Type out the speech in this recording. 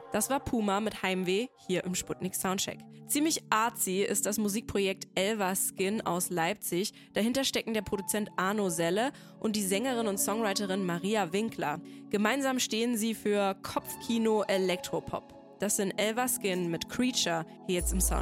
Das war Puma mit Heimweh hier im Sputnik Soundcheck. Ziemlich artsy ist das Musikprojekt Elverskin aus Leipzig. Dahinter stecken der Produzent Arno Selle und die Sängerin und Songwriterin Maria Winkler. Gemeinsam stehen sie für Kopfkino Elektropop. Das sind Elverskin mit Creature hier jetzt im Sound.